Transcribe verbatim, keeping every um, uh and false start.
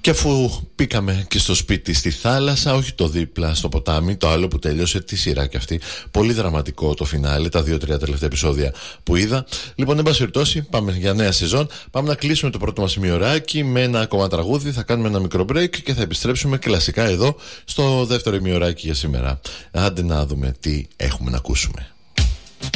Και αφού πήκαμε και στο σπίτι στη θάλασσα, όχι το δίπλα στο ποτάμι, το άλλο που τέλειωσε τη σειρά και αυτή. Πολύ δραματικό το φινάλε, τα δύο-τρία τελευταία επεισόδια που είδα. Λοιπόν, εν πάση περιπτώσει, πάμε για νέα σεζόν. Πάμε να κλείσουμε το πρώτο μας ημιωράκι με ένα ακόμα τραγούδι. Θα κάνουμε ένα μικρό break και θα επιστρέψουμε κλασικά εδώ στο δεύτερο ημιωράκι για σήμερα. Άντε να δούμε τι έχουμε να ακούσουμε.